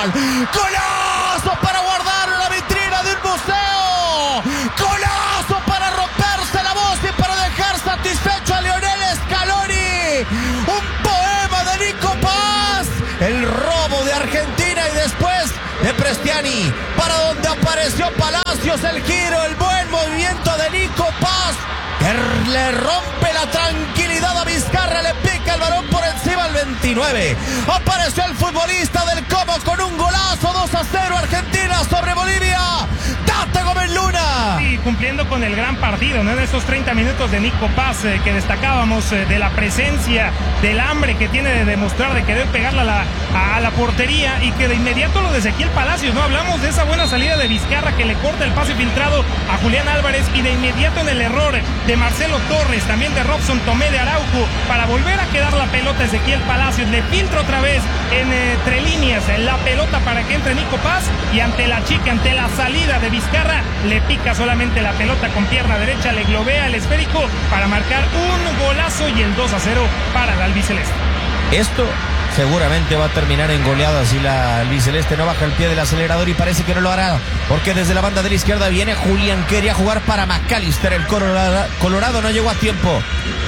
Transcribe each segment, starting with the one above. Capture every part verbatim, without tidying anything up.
penal. ¡Golazo para guardar en la vitrina de un museo! ¡Golazo para romperse la voz y para dejar satisfecho a Lionel Scaloni! ¡Un poema de Nico Paz! El robo de Argentina y después de Prestiani, para donde apareció Palacios, el giro, el buen movimiento de Nico Paz, que le rompe la tranquilidad a Vizcarra, le pica el balón por encima al veintinueve. Apareció el futbolista del Como con un golazo. Dos a cero Argentina sobre Bolivia. Tate Gómez Luna. Sí, cumpliendo con el gran partido, ¿no? En estos treinta minutos de Nico Paz, eh, que destacábamos eh, de la presencia, del hambre que tiene de demostrar, de querer pegarla a la, a, a la portería, y que de inmediato lo de Ezequiel Palacios, ¿no? Hablamos de esa buena salida de Vizcarra que le corta el pase filtrado a Julián Álvarez, y de inmediato en el error de Marcelo Torres, también de Robson Tomé, de Araujo, para volver a quedar la pelota Ezequiel Palacios, le filtra otra vez entre líneas la pelota para que entre Nico Paz, y ante la chica, ante la salida de Vizcarra, le pica solamente la pelota con pierna derecha, le globea el esférico para marcar un golazo y el dos a cero para el albiceleste. Esto seguramente va a terminar en goleada si la albiceleste no baja el pie del acelerador, y parece que no lo hará, porque desde la banda de la izquierda viene Julián, quería jugar para McAllister, el Colorado, Colorado no llegó a tiempo,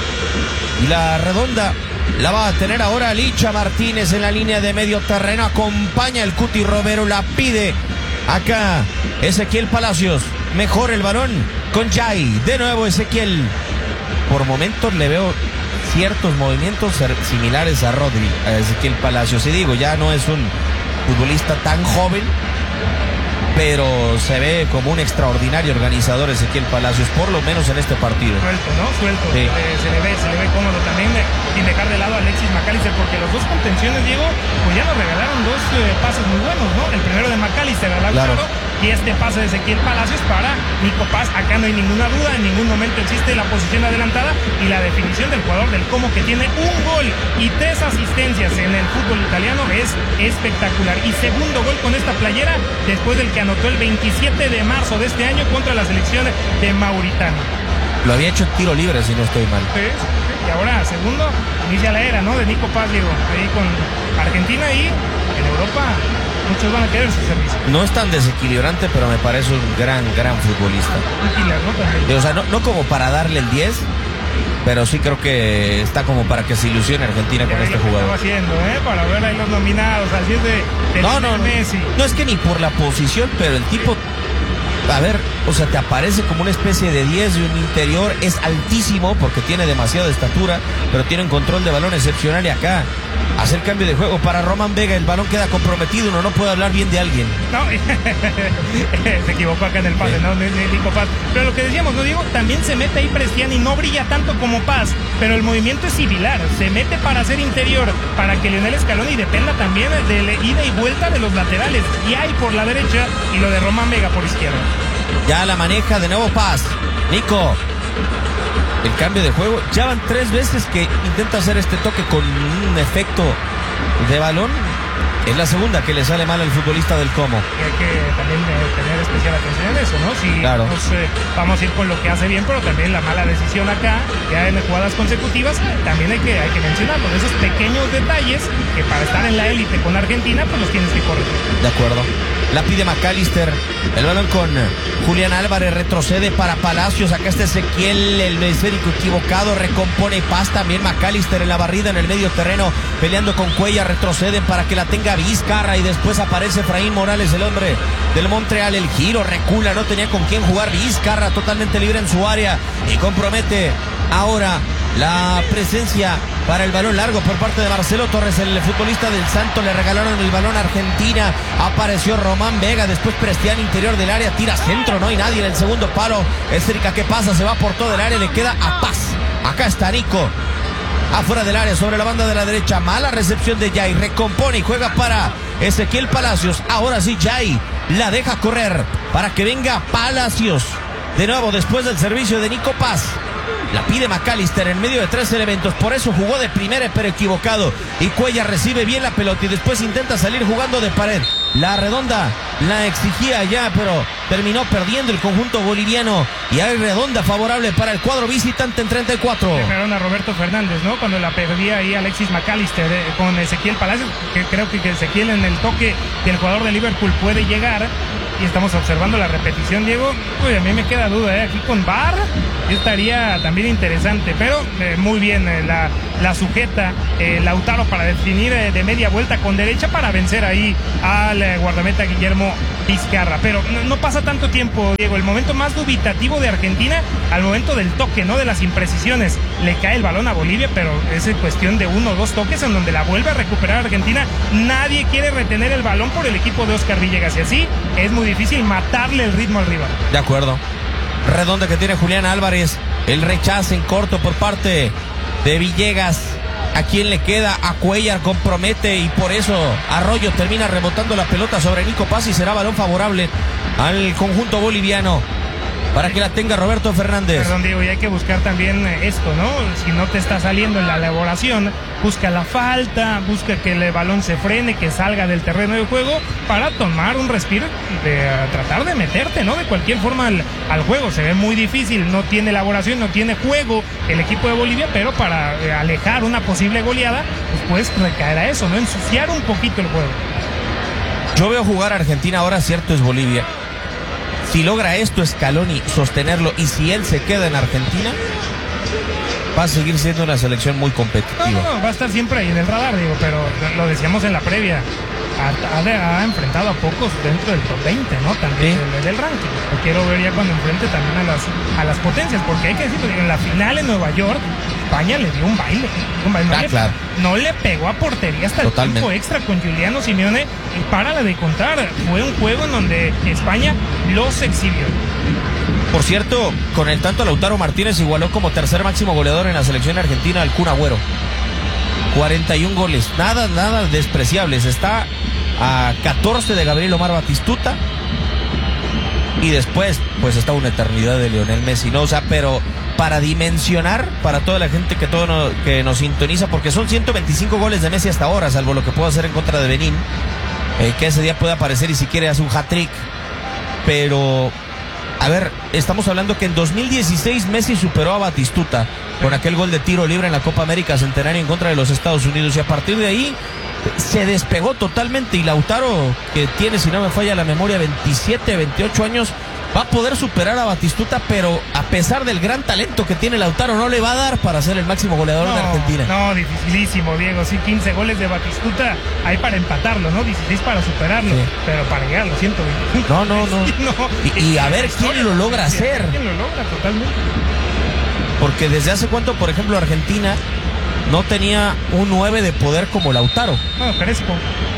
y la redonda la va a tener ahora Licha Martínez en la línea de medio terreno. Acompaña el Cuti Romero, la pide acá Ezequiel Palacios, mejor el balón con Jai, de nuevo Ezequiel. Por momentos le veo ciertos movimientos similares a Rodri, a Ezequiel Palacios, y digo, ya no es un futbolista tan joven, pero se ve como un extraordinario organizador Ezequiel Palacios, por lo menos en este partido. Suelto, ¿no? Suelto. Sí. Se, se le ve, se le ve cómodo también, eh, sin dejar de lado a Alexis McAllister, porque los dos contenciones, Diego, pues ya nos regalaron dos eh, pases muy buenos, ¿no? El primero de McAllister al Claro. lado, y este pase de Ezequiel Palacios para Nico Paz. Acá no hay ninguna duda, en ningún momento existe la posición adelantada, y la definición del jugador del Como, que tiene un gol y tres asistencias en el fútbol italiano, es espectacular. Y segundo gol con esta playera, después del que anotó el veintisiete de marzo de este año contra la selección de Mauritania. Lo había hecho en tiro libre, si no estoy mal. Sí, sí. Y ahora, segundo, inicia la era, ¿no? De Nico Paz, digo, ahí con Argentina, y en Europa muchos van a querer su servicio. No es tan desequilibrante, pero me parece un gran, gran futbolista. Un killer, ¿no? También. O sea, no, no como para darle el diez, pero sí creo que está como para que se ilusione Argentina con Ya este lo que jugador. estaba haciendo, ¿eh? Para ver ahí los nominados, así es de, de No, no, no, Messi. no es que ni por la posición, pero el tipo, a ver, o sea, te aparece como una especie de diez de un interior, es altísimo porque tiene demasiada estatura, pero tiene un control de balón excepcional, y acá hacer cambio de juego para Román Vega, el balón queda comprometido, uno no puede hablar bien de alguien. No, se equivocó acá en el pase, sí. ¿no? Nico Paz. Pero lo que decíamos, ¿no, Diego? También se mete ahí Prestiani, no brilla tanto como Paz, pero el movimiento es similar, se mete para hacer interior, para que Lionel Scaloni dependa también de la ida y vuelta de los laterales, y hay por la derecha, y lo de Román Vega por izquierda. Ya la maneja de nuevo Paz. Nico, el cambio de juego, ya van tres veces que intenta hacer este toque con un efecto de balón. Es la segunda que le sale mal al futbolista del Como. Y hay que también eh, tener especial atención en eso, ¿no? Si Claro. nos, eh, vamos a ir con lo que hace bien, pero también la mala decisión acá, ya en jugadas consecutivas, también hay que, hay que mencionarlo. De esos pequeños detalles que para estar en la élite con Argentina, pues los tienes que corregir. De acuerdo. La pide McAllister. El balón con Julián Álvarez, retrocede para Palacios. Acá está Ezequiel, el esférico equivocado. Recompone Paz, también McAllister en la barrida en el medio terreno, peleando con Cuellar. Retroceden para que la tenga Vizcarra, y después aparece Efraín Morales, el hombre del Montreal. El giro, recula, no tenía con quién jugar. Vizcarra totalmente libre en su área, y compromete ahora la presencia para el balón largo por parte de Marcelo Torres, el futbolista del Santo. Le regalaron el balón a Argentina. Apareció Román Vega, después Prestiani, interior del área, tira centro, no hay nadie en el segundo palo. Es cerca, ¿qué pasa? Se va por todo el área, le queda a Paz. Acá está Nico, afuera del área, sobre la banda de la derecha. Mala recepción de Jai, recompone y juega para Ezequiel Palacios. Ahora sí, Jai la deja correr para que venga Palacios. De nuevo, después del servicio de Nico Paz, La pide McAllister en medio de tres elementos. Por eso jugó de primera pero equivocado. Y Cuellar recibe bien la pelota y después intenta salir jugando de pared. La redonda la exigía ya, pero terminó perdiendo el conjunto boliviano. Y hay redonda favorable para el cuadro visitante en treinta y cuatro. Dejaron a Roberto Fernández, ¿no? Cuando la perdía ahí Alexis McAllister eh, con Ezequiel Palacios. Que creo que Ezequiel en el toque del jugador de Liverpool puede llegar. Y estamos observando la repetición, Diego. Uy, a mí me queda duda, ¿eh? Aquí con V A R estaría también interesante, pero eh, muy bien eh, la, la sujeta eh, Lautaro para definir eh, de media vuelta con derecha para vencer ahí al eh, guardameta Guillermo Vizcarra. Pero no, no pasa tanto tiempo, Diego. El momento más dubitativo de Argentina al momento del toque, ¿no? De las imprecisiones. Le cae el balón a Bolivia, pero es cuestión de uno o dos toques en donde la vuelve a recuperar Argentina. Nadie quiere retener el balón por el equipo de Oscar Villegas y así es muy difícil matarle el ritmo al rival. De acuerdo. Redonda que tiene Julián Álvarez. El rechazo en corto por parte de Villegas. ¿A quién le queda? A Cuellar, compromete y por eso Arroyo termina rebotando la pelota sobre Nico Paz y será balón favorable al conjunto boliviano para que la tenga Roberto Fernández. Perdón, Diego, y hay que buscar también esto, ¿no? Si no te está saliendo en la elaboración, busca la falta, busca que el balón se frene, que salga del terreno de juego para tomar un respiro de uh, tratar de meterte, ¿no? De cualquier forma al, al juego. Se ve muy difícil, no tiene elaboración, no tiene juego el equipo de Bolivia, pero para uh, alejar una posible goleada, pues puedes recaer a eso, ¿no? Ensuciar un poquito el juego. Yo veo jugar a Argentina ahora, cierto es Bolivia. Si logra esto Scaloni sostenerlo y si él se queda en Argentina, va a seguir siendo una selección muy competitiva. No, no, no, va a estar siempre ahí en el radar, digo, pero lo decíamos en la previa. Ha, ha, ha enfrentado a pocos dentro del top veinte, ¿no? También ¿sí? del, del ranking. Lo quiero ver ya cuando enfrente también a las, a las potencias, porque hay que decirlo, en la final en Nueva York, España le dio un baile. Un baile. No, ah, le, claro. no le pegó a portería hasta Totalmente. el tiempo extra con Giuliano Simeone. Y párala de contar, fue un juego en donde España los exhibió. Por cierto, con el tanto Lautaro Martínez igualó como tercer máximo goleador en la selección argentina al Kun Agüero. cuarenta y un goles, nada, nada despreciables. Está a catorce de Gabriel Omar Batistuta. Y después, pues está una eternidad de Lionel Messi, ¿no? O sea, pero para dimensionar, para toda la gente que todo no, que nos sintoniza, porque son ciento veinticinco goles de Messi hasta ahora, salvo lo que puedo hacer en contra de Benín, eh, que ese día puede aparecer y si quiere hace un hat-trick. Pero, a ver, estamos hablando que en dos mil dieciséis Messi superó a Batistuta con aquel gol de tiro libre en la Copa América Centenario en contra de los Estados Unidos, y a partir de ahí se despegó totalmente. Y Lautaro, que tiene, si no me falla la memoria, veintisiete, veintiocho años, va a poder superar a Batistuta, pero a pesar del gran talento que tiene Lautaro, no le va a dar para ser el máximo goleador no, de Argentina. No, dificilísimo, Diego. Sí, quince goles de Batistuta hay para empatarlo, ¿no? dieciséis para superarlo, sí. Pero para llegar a los ciento veinticinco. No, no, no. no. Y, y a ver quién lo logra hacer. ¿Quién lo logra totalmente? Porque desde hace cuánto, por ejemplo, Argentina no tenía un nueve de poder como Lautaro. No, Crespo.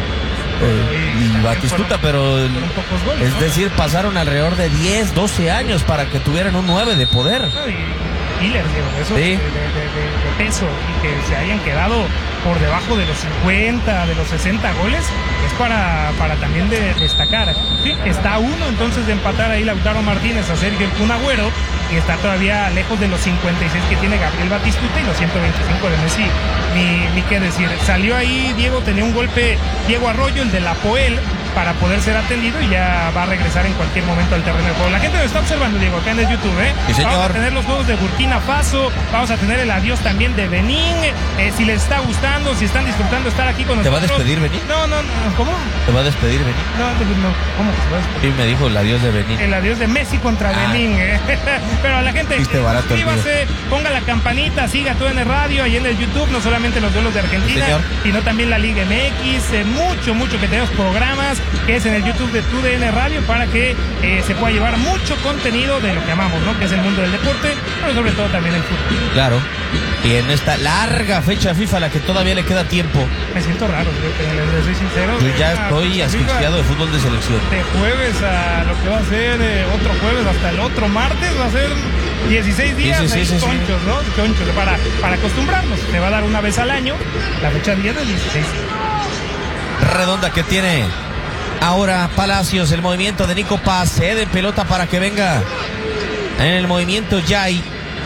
Eh, y Batistuta, pero goles, es ¿no? decir, pasaron alrededor de diez, doce años para que tuvieran un nueve de poder. No, y killer, digo, eso sí. de, de, de, de peso, y que se hayan quedado por debajo de los cincuenta, de los sesenta goles, es para, para también de destacar. Sí, está a uno entonces de empatar ahí Lautaro Martínez a Sergio el Kun Agüero, y está todavía lejos de los cincuenta y seis que tiene Gabriel Batistuta y los ciento veinticinco de Messi. Ni, ni qué decir. Salió ahí Diego, tenía un golpe Diego Arroyo, el de la Poel, para poder ser atendido, y ya va a regresar en cualquier momento al terreno de juego. La gente lo está observando, Diego, acá en el YouTube, ¿eh? Sí, señor. Vamos a tener los juegos de Burkina Faso, vamos a tener el adiós también de Benín. Eh, si les está gustando, si están disfrutando estar aquí con nosotros. ¿Te va a despedir Benín? No, no, no, ¿cómo? ¿Te va a despedir Benín? No, no, ¿cómo que se va a despedir? Sí, me dijo el adiós de Benín. El adiós de Messi contra ah. Benín, ¿eh? Pero a la gente, suscríbase, ponga la campanita, siga T U D N Radio ahí en el YouTube, no solamente los duelos de Argentina, sí, sino también la Liga M X, eh, mucho, mucho que tenemos programas, que es en el YouTube de T U D N Radio, para que eh, se pueda llevar mucho contenido de lo que amamos, ¿no? Que es el mundo del deporte, pero sobre todo también el fútbol. Claro. Y en esta larga fecha FIFA a la que todavía le queda tiempo. Me siento raro, les soy sincero. Yo ya estoy asfixiado de fútbol de selección. De jueves a lo que va a ser eh, otro jueves hasta el otro martes, va a ser dieciséis días, sí, sí, sí, chonchos, sí. ¿no? Chonchos, para, para acostumbrarnos. Se va a dar una vez al año, la fecha diez del dieciséis. Redonda que tiene ahora Palacios, el movimiento de Nico Paz, cede pelota para que venga en el movimiento Jai.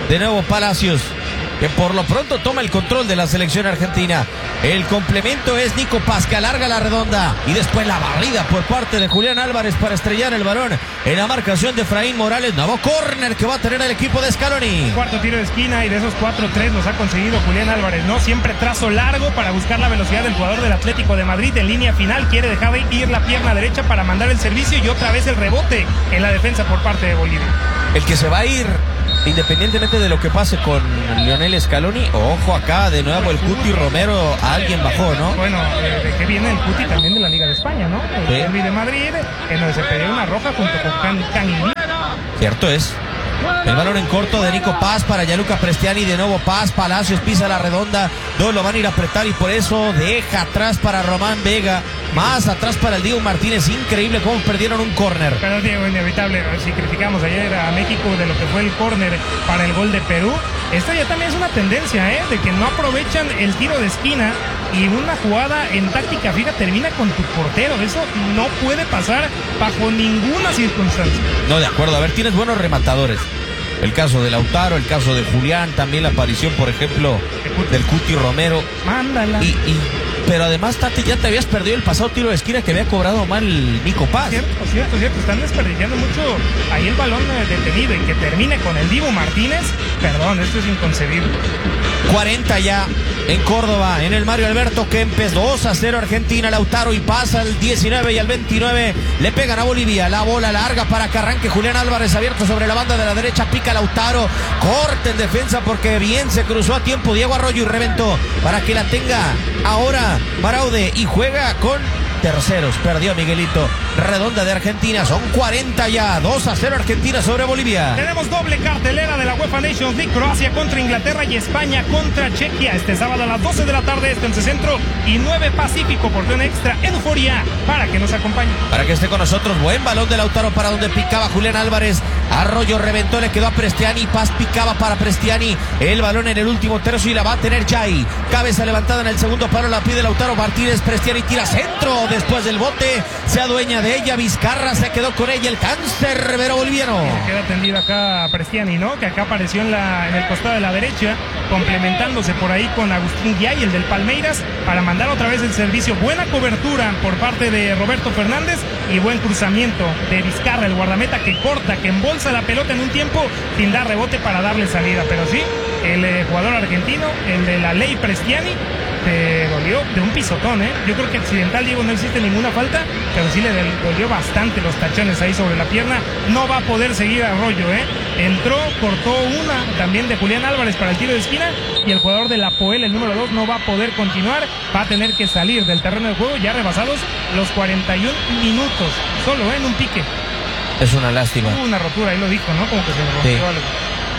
De nuevo Palacios, que por lo pronto toma el control de la selección argentina. El complemento es Nico Paz, que alarga la redonda. Y después la barrida por parte de Julián Álvarez para estrellar el balón en la marcación de Efraín Morales. Nuevo córner que va a tener el equipo de Scaloni. Cuarto tiro de esquina, y de esos cuatro, tres los ha conseguido Julián Álvarez, ¿no? Siempre trazo largo para buscar la velocidad del jugador del Atlético de Madrid. En línea final quiere dejar de ir la pierna derecha para mandar el servicio, y otra vez el rebote en la defensa por parte de Bolivia. El que se va a ir, independientemente de lo que pase con Lionel Scaloni, ojo acá de nuevo el Cuti Romero, alguien bajó, ¿no? Bueno, eh, de que viene el Cuti también de la Liga de España, ¿no? El sí. Derby de Madrid, en donde se peleó una roja junto con Can, Can Cierto es. El balón en corto de Nico Paz para Gianluca Prestiani. De nuevo Paz, Palacios pisa la redonda. Dos lo van a ir a apretar y por eso deja atrás para Román Vega. Más atrás para el Diego Martínez. Increíble cómo perdieron un córner. Pero Diego, inevitable. Si criticamos ayer a México de lo que fue el córner para el gol de Perú, esta ya también es una tendencia, ¿eh? De que no aprovechan el tiro de esquina, y una jugada en táctica fija termina con tu portero. Eso no puede pasar bajo ninguna circunstancia. No, de acuerdo. A ver, tienes buenos rematadores. El caso de Lautaro, el caso de Julián, también la aparición, por ejemplo, del Cuti Romero. Mándala. Y, y, pero además, Tati, ya te habías perdido el pasado tiro de esquina que había cobrado mal Nico Paz. Cierto, cierto, cierto. Están desperdiciando mucho ahí el balón detenido, y que termine con el Divo Martínez. Perdón, esto es inconcebible. cuarenta ya en Córdoba, en el Mario Alberto Kempes. Dos a cero Argentina. Lautaro y pasa al diecinueve y al veintinueve. Le pegan a Bolivia. La bola larga para que arranque Julián Álvarez, abierto sobre la banda de la derecha. Pica Lautaro. Corte en defensa porque bien se cruzó a tiempo Diego Arroyo y reventó para que la tenga ahora Baraude, y juega con terceros. Perdió Miguelito. Redonda de Argentina. Son cuarenta ya. dos a cero Argentina sobre Bolivia. Tenemos doble cartelera de la UEFA Nations League. Croacia contra Inglaterra y España contra Chequia. Este sábado a las doce de la tarde, este once Centro y nueve Pacífico. Porción extra en Euforia para que nos acompañe. Para que esté con nosotros. Buen balón de Lautaro para donde picaba Julián Álvarez. Arroyo reventó, le quedó a Prestiani. Paz picaba para Prestiani. El balón en el último tercio y la va a tener Jai. Cabeza levantada en el segundo palo, la pide Lautaro Martínez. Prestiani tira centro. Después del bote se adueña de ella Vizcarra, se quedó con ella el cáncer revero boliviano. Se queda tendido acá Prestiani, ¿no? Que acá apareció en, la, en el costado de la derecha, complementándose por ahí con Agustín Guiay, el del Palmeiras, para mandar otra vez el servicio. Buena cobertura por parte de Roberto Fernández y buen cruzamiento de Vizcarra, el guardameta, que corta, que embolsa la pelota en un tiempo sin dar rebote para darle salida. Pero sí, el eh, jugador argentino, el de la ley Prestiani, te dolió de un pisotón, ¿eh? Yo creo que accidental, Diego, no existe ninguna falta, pero sí le dolió bastante los tachones ahí sobre la pierna. No va a poder seguir Arroyo, ¿eh? Entró, cortó una también de Julián Álvarez para el tiro de esquina, y el jugador de la Poel, el número dos, no va a poder continuar. Va a tener que salir del terreno de juego, ya rebasados los cuarenta y un minutos, solo, ¿eh? En un pique. Es una lástima. Hubo una rotura, ahí lo dijo, ¿no? Como que se le rompió sí. algo.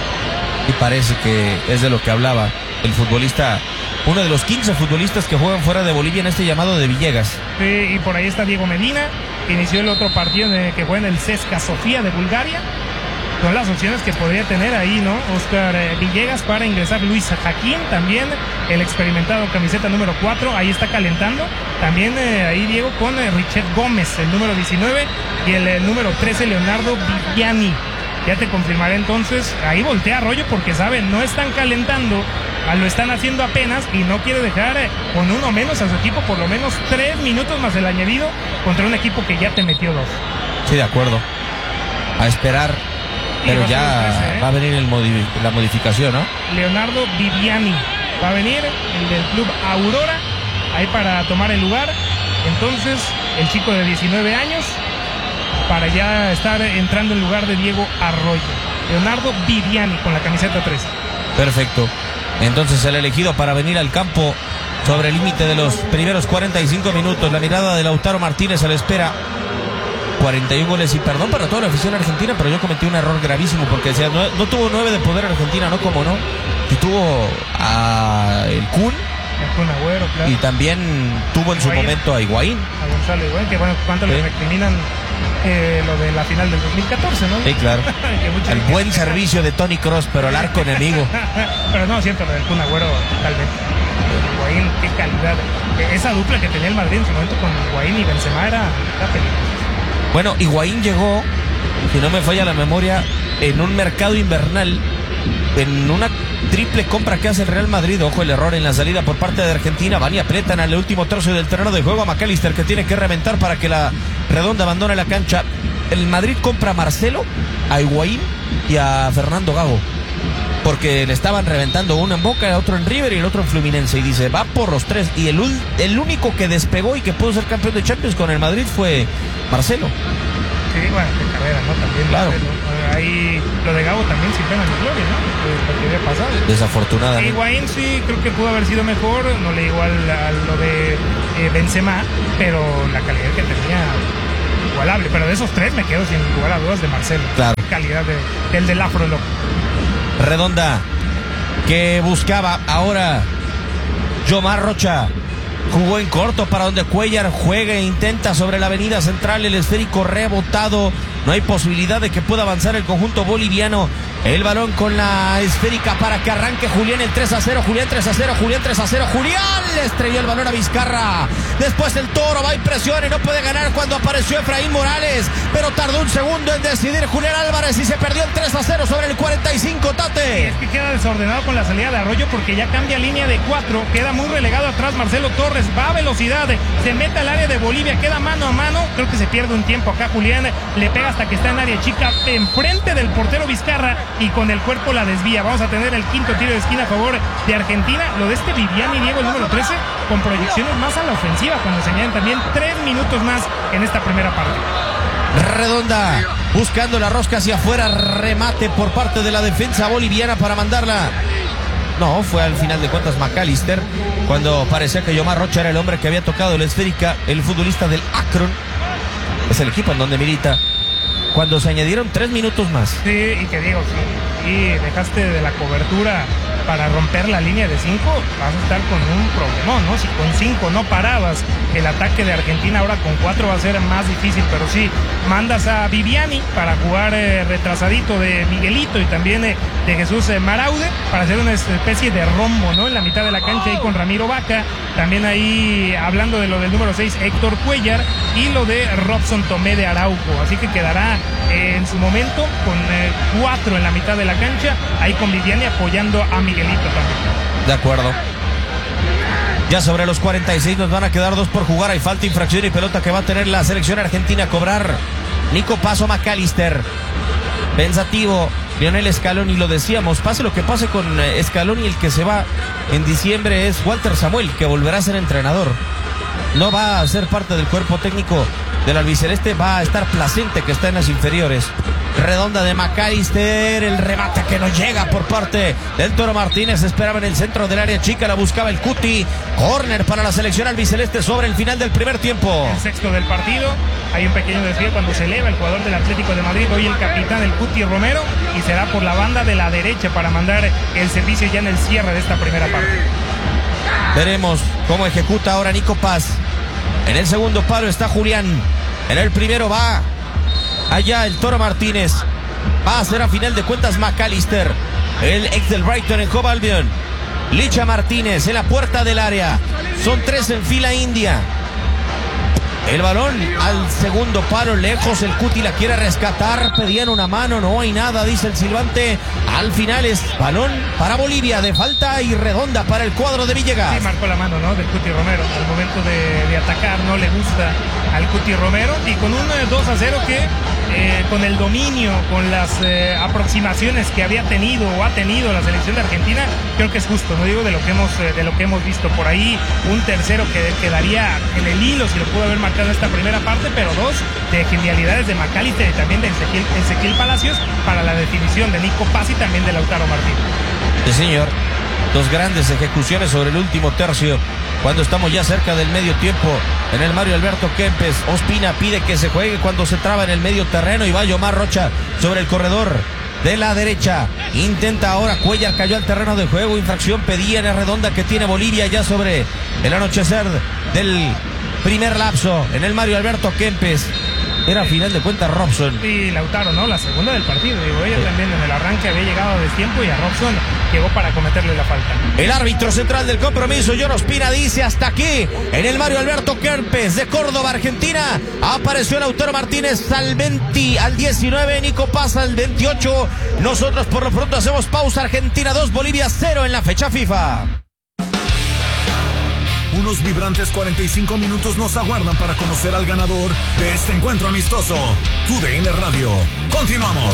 Y parece que es de lo que hablaba el futbolista, uno de los quince futbolistas que juegan fuera de Bolivia en este llamado de Villegas. Sí, y por ahí está Diego Medina, que inició el otro partido de, que juega en el C S K A Sofía de Bulgaria. Son las opciones que podría tener ahí, ¿no? Oscar eh, Villegas para ingresar. Luis Jaquín también, el experimentado camiseta número cuatro, ahí está calentando. También eh, ahí Diego con eh, Richet Gómez, el número diecinueve, y el, el número trece, Leonardo Viviani. Ya te confirmaré entonces. Ahí voltea Arroyo porque saben, no están calentando, lo están haciendo apenas, y no quiere dejar eh, con uno menos a su equipo, por lo menos tres minutos más el añadido contra un equipo que ya te metió dos. Sí, de acuerdo. A esperar. Pero ya trece, ¿eh? Va a venir el modi la modificación, ¿no? Leonardo Viviani va a venir, el del club Aurora, ahí para tomar el lugar. Entonces, el chico de diecinueve años, para ya estar entrando en lugar de Diego Arroyo. Leonardo Viviani con la camiseta tres. Perfecto. Entonces el elegido para venir al campo sobre el límite de los primeros cuarenta y cinco minutos. La mirada de Lautaro Martínez a la espera. cuarenta y uno goles, y perdón para toda la afición argentina, pero yo cometí un error gravísimo porque decía, no, no tuvo nueve de poder Argentina, ¿no? Como no. Y tuvo a el Kun. El Kun Agüero, claro. Y también tuvo en su Higuaín. momento a Higuaín. A Gonzalo Higuaín, que bueno, cuánto sí. le recriminan eh, lo de la final del dos mil catorce, ¿no? Sí, claro. El buen gente... servicio de Toni Kroos, pero el arco enemigo. Pero no, siento lo del Kun Agüero totalmente. Higuaín, qué calidad. Esa dupla que tenía el Madrid en su momento con Higuaín y Benzema era, era peligrosa. Bueno, Higuaín llegó, si no me falla la memoria, en un mercado invernal en una triple compra que hace el Real Madrid. Ojo el error en la salida por parte de Argentina. Van y aprietan al último tercio del terreno de juego a McAllister, que tiene que reventar para que la Redonda abandone la cancha. El Madrid compra a Marcelo, a Higuaín y a Fernando Gago, porque le estaban reventando uno en Boca, el otro en River y el otro en Fluminense, y dice, va por los tres, y el, el único que despegó y que pudo ser campeón de Champions con el Madrid fue Marcelo. Sí, bueno, qué carrera, ¿no? También, claro. Marcelo. Ahí lo de Gago también sin pena ni gloria, ¿no? Lo que había pasado. Desafortunadamente. Higuaín sí, creo que pudo haber sido mejor, no le igual a lo de eh, Benzema, pero la calidad que tenía, igualable. Pero de esos tres me quedo sin lugar a dudas de Marcelo. Claro. Qué calidad de, del del afro loco. Redonda, que buscaba ahora Yomar Rocha, jugó en corto para donde Cuellar juega e intenta sobre la avenida central, el esférico rebotado, no hay posibilidad de que pueda avanzar el conjunto boliviano. El balón con la esférica para que arranque Julián, el tres a cero, Julián tres a cero, Julián tres a cero, Julián le estrelló el balón a Vizcarra. Después el Toro va y presiona y no puede ganar cuando apareció Efraín Morales, pero tardó un segundo en decidir Julián Álvarez y se perdió el tres a cero sobre el cuarenta y cinco, Tate. Y es que queda desordenado con la salida de Arroyo porque ya cambia línea de cuatro, queda muy relegado atrás Marcelo Torres, va a velocidad, se mete al área de Bolivia, queda mano a mano, creo que se pierde un tiempo acá Julián, le pega hasta que está en área chica, enfrente del portero Vizcarra, y con el cuerpo la desvía. Vamos a tener el quinto tiro de esquina a favor de Argentina. Lo de este Viviani, Diego, el número trece, con proyecciones más a la ofensiva, cuando se añaden también tres minutos más en esta primera parte. Redonda, buscando la rosca hacia afuera, remate por parte de la defensa boliviana para mandarla. No, fue al final de cuentas McAllister, cuando parecía que Yomar Rocha era el hombre que había tocado la esférica, el futbolista del Akron, es el equipo en donde milita, cuando se añadieron tres minutos más. Sí, y que digo, sí, y dejaste de la cobertura para romper la línea de cinco, vas a estar con un problemón, ¿no? Si con cinco no parabas el ataque de Argentina, ahora con cuatro va a ser más difícil, pero sí, mandas a Viviani para jugar eh, retrasadito de Miguelito y también eh, de Jesús eh, Maraude, para hacer una especie de rombo, ¿no? En la mitad de la cancha ahí con Ramiro Vaca, también ahí hablando de lo del número seis, Héctor Cuellar, y lo de Robson Tomé de Araujo, así que quedará eh, en su momento con eh, cuatro en la mitad de la cancha, ahí con Viviani apoyando a Miguelito también. De acuerdo. Ya sobre los cuarenta y seis nos van a quedar dos por jugar, hay falta, infracción y pelota que va a tener la selección argentina a cobrar. Nico Paso, McAllister, pensativo Lionel Scaloni, lo decíamos, pase lo que pase con Scaloni, el que se va en diciembre es Walter Samuel, que volverá a ser entrenador, no va a ser parte del cuerpo técnico del albiceleste, va a estar Placente, que está en las inferiores. Redonda de McAllister, el remate que no llega por parte del Toro Martínez, esperaba en el centro del área chica, la buscaba el Cuti, córner para la selección albiceleste sobre el final del primer tiempo. El sexto del partido, hay un pequeño desvío cuando se eleva el jugador del Atlético de Madrid, hoy el capitán, el Cuti Romero, y será por la banda de la derecha para mandar el servicio ya en el cierre de esta primera parte. Veremos cómo ejecuta ahora Nico Paz. En el segundo palo está Julián, en el primero va allá el Toro Martínez, va a ser a final de cuentas McAllister, el ex del Brighton en Hove Albion. Licha Martínez en la puerta del área, son tres en fila india. El balón al segundo palo, lejos, el Cuti la quiere rescatar, pedían una mano, no hay nada, dice el silbante. Al final es balón para Bolivia, de falta y Redonda para el cuadro de Villegas. Sí, marcó la mano, ¿no? Del Cuti Romero, al momento de, de atacar, no le gusta al Cuti Romero, y con un dos a cero que eh, con el dominio, con las eh, aproximaciones que había tenido o ha tenido la selección de Argentina, creo que es justo, no digo de lo que hemos, eh, de lo que hemos visto por ahí, un tercero que quedaría en el hilo si lo pudo haber marcado en esta primera parte, pero dos de genialidades de McAllister y también de Ezequiel, Ezequiel Palacios para la definición de Nico Paz y también de Lautaro Martínez. Sí, señor, dos grandes ejecuciones sobre el último tercio, cuando estamos ya cerca del medio tiempo en el Mario Alberto Kempes. Ospina pide que se juegue cuando se traba en el medio terreno y va Yomar Rocha sobre el corredor de la derecha, intenta ahora Cuellar, cayó al terreno de juego, infracción pedía en la Redonda que tiene Bolivia ya sobre el anochecer del primer lapso en el Mario Alberto Kempes. Era a final de cuentas Robson. Y Lautaro, ¿no? La segunda del partido. Digo, ella sí. también en el arranque había llegado a destiempo y a Robson llegó para cometerle la falta. El árbitro central del compromiso, John Ospina, dice hasta aquí. En el Mario Alberto Kempes de Córdoba, Argentina, apareció Lautaro Martínez al veinte, al diecinueve, Nico Paz al veintiocho. Nosotros por lo pronto hacemos pausa. Argentina dos, Bolivia cero en la fecha FIFA. Unos vibrantes cuarenta y cinco minutos nos aguardan para conocer al ganador de este encuentro amistoso. Tu D N Radio. Continuamos.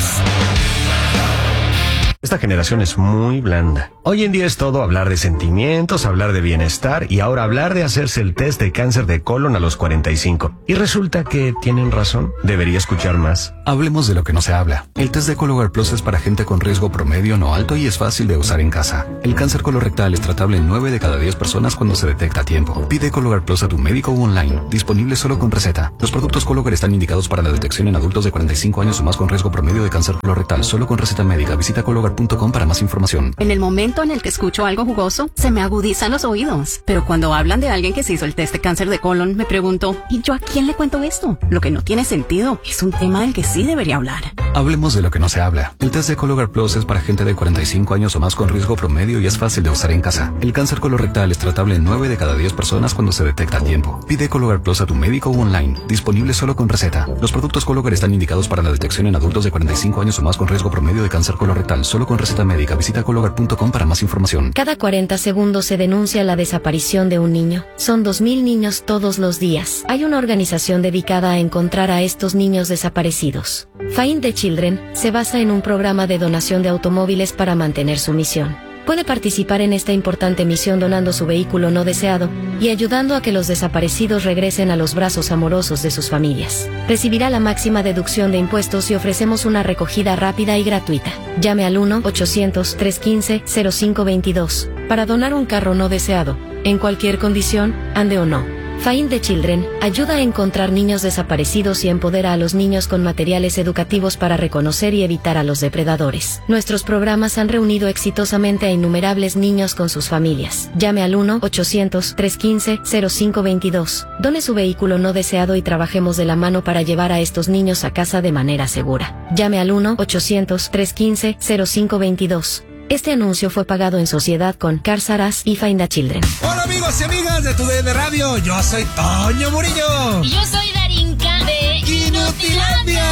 Esta generación es muy blanda. Hoy en día es todo hablar de sentimientos, hablar de bienestar y ahora hablar de hacerse el test de cáncer de colon a los cuarenta y cinco. Y resulta que tienen razón. Debería escuchar más. Hablemos de lo que no se habla. El test de Cologuard Plus es para gente con riesgo promedio no alto y es fácil de usar en casa. El cáncer colorectal es tratable en nueve de cada diez personas cuando se detecta a tiempo. Pide Cologuard Plus a tu médico o online. Disponible solo con receta. Los productos Cologuard están indicados para la detección en adultos de cuarenta y cinco años o más con riesgo promedio de cáncer colorectal. Solo con receta médica. Visita cologuard punto com para más información. En el momento en el que escucho algo jugoso, se me agudizan los oídos. Pero cuando hablan de alguien que se hizo el test de cáncer de colon, me pregunto, ¿y yo a quién le cuento esto? Lo que no tiene sentido. Es un tema del que sí debería hablar. Hablemos de lo que no se habla. El test de Cologuard Plus es para gente de cuarenta y cinco años o más con riesgo promedio y es fácil de usar en casa. El cáncer colorectal es tratable en nueve de cada diez personas cuando se detecta a tiempo. Pide Cologuard Plus a tu médico o online. Disponible solo con receta. Los productos Cologuard están indicados para la detección en adultos de cuarenta y cinco años o más con riesgo promedio de cáncer colorectal. Solo con receta médica. Visita cologuard punto com para más información. Cada cuarenta segundos se denuncia la desaparición de un niño. Son dos mil niños todos los días. Hay una organización dedicada a encontrar a estos niños desaparecidos. Find the Children se basa en un programa de donación de automóviles para mantener su misión. Puede participar en esta importante misión donando su vehículo no deseado y ayudando a que los desaparecidos regresen a los brazos amorosos de sus familias. Recibirá la máxima deducción de impuestos y ofrecemos una recogida rápida y gratuita. Llame al uno ochocientos, trescientos quince, cero cinco veintidós para donar un carro no deseado, en cualquier condición, ande o no. Find the Children ayuda a encontrar niños desaparecidos y empodera a los niños con materiales educativos para reconocer y evitar a los depredadores. Nuestros programas han reunido exitosamente a innumerables niños con sus familias. Llame al uno ochocientos, trescientos quince, cero cinco veintidós. Done su vehículo no deseado y trabajemos de la mano para llevar a estos niños a casa de manera segura. Llame al uno ochocientos, trescientos quince, cero cinco veintidós. Este anuncio fue pagado en sociedad con Cars R Us y Find the Children. Hola amigos y amigas de Tu D N Radio, yo soy Toño Murillo. Y yo soy Darinka de Inutilandia.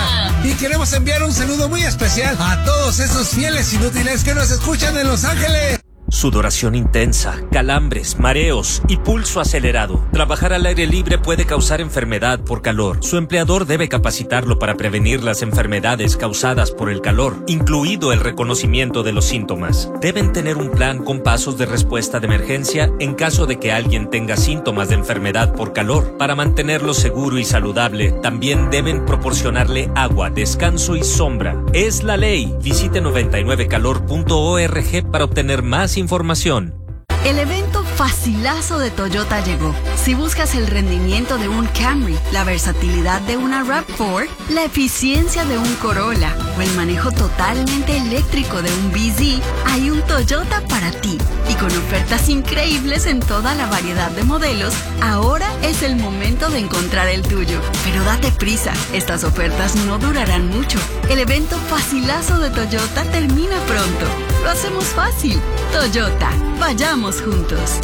Y queremos enviar un saludo muy especial a todos esos fieles inútiles que nos escuchan en Los Ángeles. Sudoración intensa, calambres, mareos y pulso acelerado. Trabajar al aire libre puede causar enfermedad por calor. Su empleador debe capacitarlo para prevenir las enfermedades causadas por el calor, incluido el reconocimiento de los síntomas. Deben tener un plan con pasos de respuesta de emergencia en caso de que alguien tenga síntomas de enfermedad por calor. Para mantenerlo seguro y saludable, también deben proporcionarle agua, descanso y sombra. Es la ley. Visite noventa y nueve calor punto org para obtener más información. El evento facilazo de Toyota llegó. Si buscas el rendimiento de un Camry, la versatilidad de una RAV cuatro, la eficiencia de un Corolla o el manejo totalmente eléctrico de un B Z, hay un Toyota para ti. Y con ofertas increíbles en toda la variedad de modelos, ahora es el momento de encontrar el tuyo. Pero date prisa, estas ofertas no durarán mucho. El evento facilazo de Toyota termina pronto. Lo hacemos fácil. Toyota, vayamos juntos.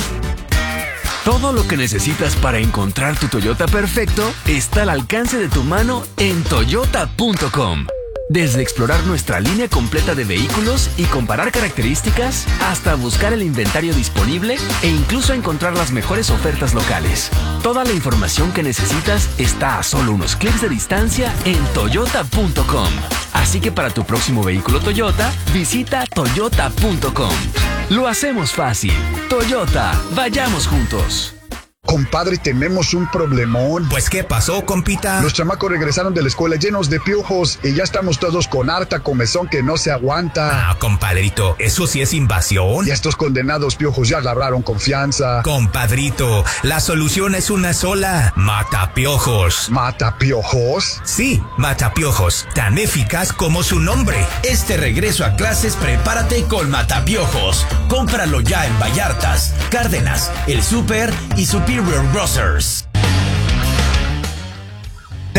Todo lo que necesitas para encontrar tu Toyota perfecto está al alcance de tu mano en toyota punto com. Desde explorar nuestra línea completa de vehículos y comparar características, hasta buscar el inventario disponible e incluso encontrar las mejores ofertas locales. Toda la información que necesitas está a solo unos clics de distancia en toyota punto com. Así que para tu próximo vehículo Toyota, visita toyota punto com. Lo hacemos fácil. Toyota, vayamos juntos. Compadre, tenemos un problemón. Pues, ¿qué pasó, compita? Los chamacos regresaron de la escuela llenos de piojos y ya estamos todos con harta comezón que no se aguanta. Ah, compadrito, ¿eso sí es invasión? Y estos condenados piojos ya labraron confianza. Compadrito, la solución es una sola. Matapiojos. ¿Matapiojos? Sí, Matapiojos, tan eficaz como su nombre. Este regreso a clases, prepárate con Matapiojos. Cómpralo ya en Vallartas, Cárdenas, El Súper y Superior Grocers. De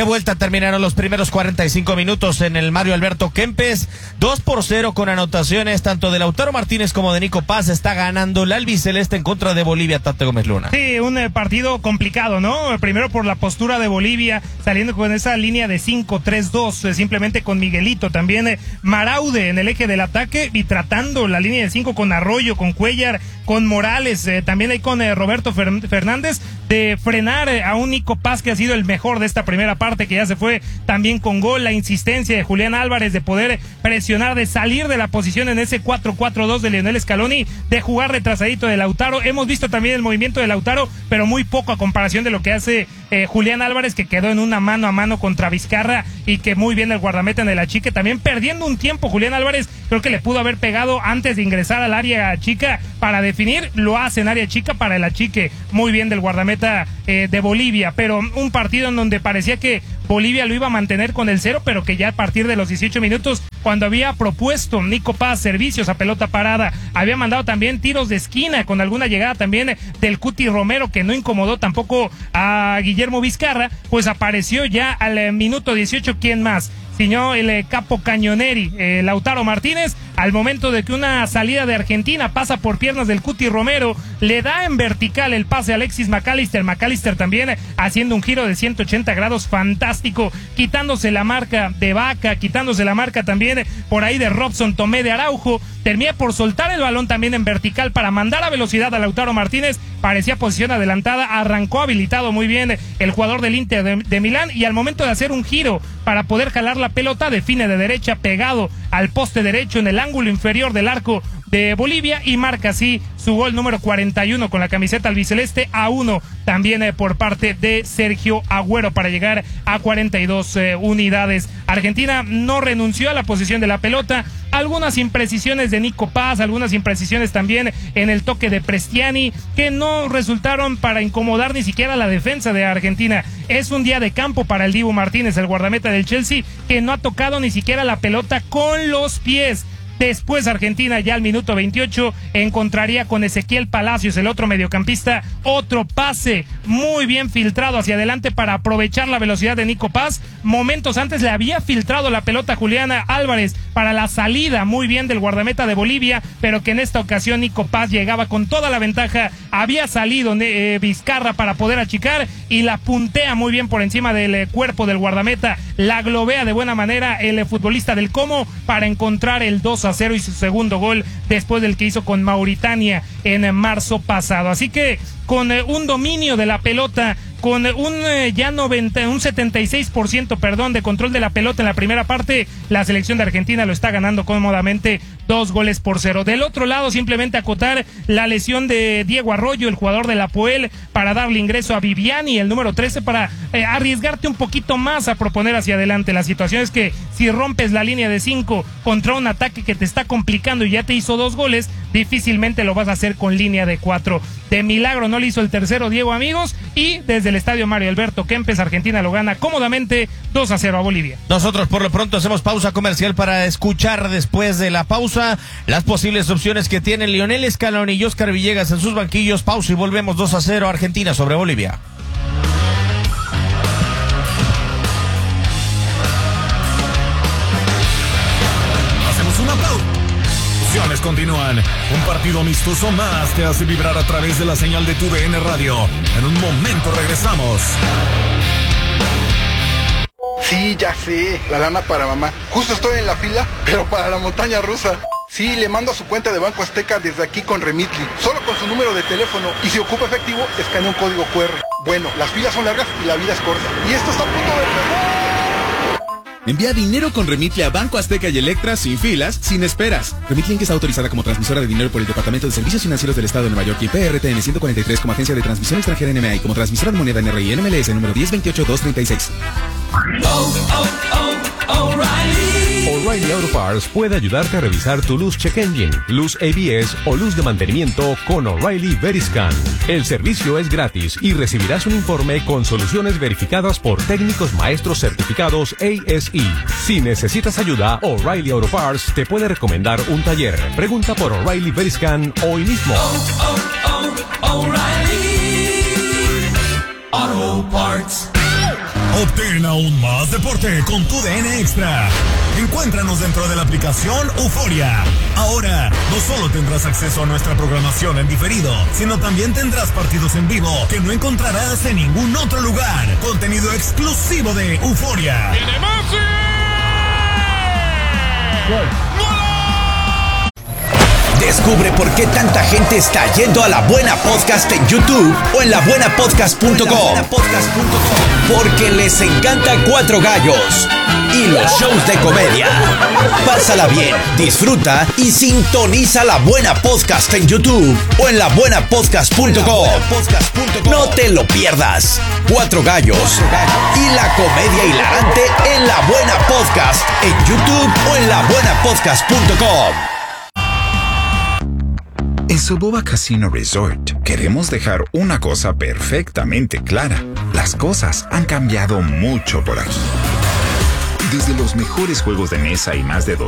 De vuelta terminaron los primeros cuarenta y cinco minutos en el Mario Alberto Kempes. dos por cero con anotaciones tanto de Lautaro Martínez como de Nico Paz. Está ganando la albiceleste en contra de Bolivia, Tate Gómez Luna. Sí, un eh, partido complicado, ¿no? Primero por la postura de Bolivia, saliendo con esa línea de cinco tres dos, eh, simplemente con Miguelito. También eh, Maraude en el eje del ataque y tratando la línea de cinco con Arroyo, con Cuellar, con Morales. Eh, también hay con eh, Roberto Fer- Fernández de frenar eh, a un Nico Paz que ha sido el mejor de esta primera parte, que ya se fue también con gol. La insistencia de Julián Álvarez de poder presionar, de salir de la posición en ese cuatro cuatro dos de Lionel Scaloni, de jugar retrasadito de Lautaro. Hemos visto también el movimiento de Lautaro, pero muy poco a comparación de lo que hace eh, Julián Álvarez, que quedó en una mano a mano contra Vizcarra y que muy bien el guardameta en el achique, también perdiendo un tiempo. Julián Álvarez creo que le pudo haber pegado antes de ingresar al área chica para definir, lo hace en área chica para el achique, muy bien del guardameta eh, de Bolivia, pero un partido en donde parecía que Bolivia lo iba a mantener con el cero, pero que ya a partir de los dieciocho minutos, cuando había propuesto Nico Paz servicios a pelota parada, había mandado también tiros de esquina con alguna llegada también del Cuti Romero, que no incomodó tampoco a Guillermo Vizcarra, pues apareció ya al eh, minuto dieciocho, ¿quién más? Sino el eh, capo Cañoneri, eh, Lautaro Martínez, al momento de que una salida de Argentina pasa por piernas del Cuti Romero, le da en vertical el pase a Alexis McAllister, McAllister también eh, haciendo un giro de ciento ochenta grados fantástico, quitándose la marca de Vaca, quitándose la marca también eh, por ahí de Robson Tomé de Araujo, termina por soltar el balón también en vertical para mandar a velocidad a Lautaro Martínez, parecía posición adelantada, arrancó habilitado muy bien el jugador del Inter de, de Milán, y al momento de hacer un giro para poder jalar la pelota, define de derecha pegado al poste derecho en el ángulo inferior del arco de Bolivia y marca así su gol número cuarenta y uno con la camiseta albiceleste, a uno también eh, por parte de Sergio Agüero para llegar a cuarenta y dos eh, unidades. Argentina no renunció a la posición de la pelota, algunas imprecisiones de Nico Paz, algunas imprecisiones también en el toque de Prestiani, que no resultaron para incomodar ni siquiera la defensa de Argentina. Es un día de campo para el Dibu Martínez, el guardameta del Chelsea, que no ha tocado ni siquiera la pelota con los pies. Después Argentina ya al minuto veintiocho encontraría con Ezequiel Palacios, el otro mediocampista, otro pase muy bien filtrado hacia adelante para aprovechar la velocidad de Nico Paz. Momentos antes le había filtrado la pelota a Juliana Álvarez para la salida muy bien del guardameta de Bolivia, pero que en esta ocasión Nico Paz llegaba con toda la ventaja, había salido eh, Vizcarra para poder achicar y la puntea muy bien por encima del eh, cuerpo del guardameta, la globea de buena manera el eh, futbolista del Como para encontrar el dos a cero y su segundo gol después del que hizo con Mauritania en eh, marzo pasado. Así que con eh, un dominio de la pelota, con un eh, ya noventa, un setenta y seis por ciento, perdón, de control de la pelota en la primera parte, la selección de Argentina lo está ganando cómodamente dos goles por cero. Del otro lado, simplemente acotar la lesión de Diego Arroyo, el jugador de la Poel, para darle ingreso a Viviani, el número trece, para eh, arriesgarte un poquito más a proponer hacia adelante. La situación es que si rompes la línea de cinco contra un ataque que te está complicando y ya te hizo dos goles, difícilmente lo vas a hacer con línea de cuatro. De milagro no le hizo el tercero Diego, amigos, y desde el estadio Mario Alberto Kempes, Argentina lo gana cómodamente dos a cero a Bolivia. Nosotros por lo pronto hacemos pausa comercial para escuchar después de la pausa las posibles opciones que tienen Lionel Scaloni y Oscar Villegas en sus banquillos. Pausa y volvemos. Dos a cero Argentina sobre Bolivia. Hacemos una pausa. Opciones continúan. Un partido amistoso más te hace vibrar a través de la señal de tu D N Radio. En un momento regresamos. Sí, ya sé, la lana para mamá. Justo estoy en la fila, pero para la montaña rusa. Sí, le mando a su cuenta de Banco Azteca desde aquí con Remitly, solo con su número de teléfono, y si ocupa efectivo, escanea un código cu erre. Bueno, las filas son largas y la vida es corta. Y esto está a punto de perder. Envía dinero con Remitly a Banco Azteca y Electra sin filas, sin esperas. Remitly, que está autorizada como transmisora de dinero por el Departamento de Servicios Financieros del Estado de Nueva York y P R T N ciento cuarenta y tres como agencia de transmisión extranjera N M A y como transmisora de moneda N R I N M L S número diez veintiocho dos treinta y seis. Oh, oh, oh, O'Reilly. O'Reilly Auto Parts puede ayudarte a revisar tu luz check engine, luz A B S o luz de mantenimiento con O'Reilly Veriscan. El servicio es gratis y recibirás un informe con soluciones verificadas por técnicos maestros certificados A S E. Si necesitas ayuda, O'Reilly Auto Parts te puede recomendar un taller. Pregunta por O'Reilly Veriscan hoy mismo. Oh, oh, oh, O'Reilly Auto Parts. Obtén aún más deporte con tu D N Extra. Encuéntranos dentro de la aplicación Euforia. Ahora, no solo tendrás acceso a nuestra programación en diferido, sino también tendrás partidos en vivo que no encontrarás en ningún otro lugar. Contenido exclusivo de Euforia. ¡Viene Messi! Descubre por qué tanta gente está yendo a La Buena Podcast en YouTube o en la buena podcast punto com. Porque les encanta Cuatro Gallos y los shows de comedia. Pásala bien, disfruta y sintoniza La Buena Podcast en YouTube o en la buena podcast punto com. No te lo pierdas. Cuatro Gallos y la comedia hilarante en La Buena Podcast en YouTube o en la buena podcast punto com. En Soboba Casino Resort queremos dejar una cosa perfectamente clara. Las cosas han cambiado mucho por aquí. Desde los mejores juegos de mesa y más de